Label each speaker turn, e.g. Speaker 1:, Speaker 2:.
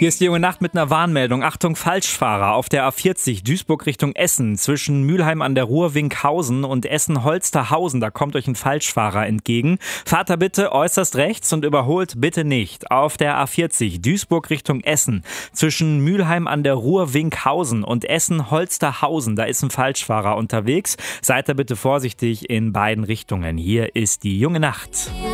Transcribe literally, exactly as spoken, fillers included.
Speaker 1: Hier ist die junge Nacht mit einer Warnmeldung. Achtung, Falschfahrer auf der A vierzig Duisburg Richtung Essen. Zwischen Mülheim an der Ruhr, Winkhausen und Essen-Holsterhausen. Da kommt euch ein Falschfahrer entgegen. Fahrt da bitte äußerst rechts und überholt bitte nicht. Auf der A vierzig Duisburg Richtung Essen. Zwischen Mülheim an der Ruhr, Winkhausen und Essen-Holsterhausen. Da ist ein Falschfahrer unterwegs. Seid da bitte vorsichtig in beiden Richtungen. Hier ist die junge Nacht.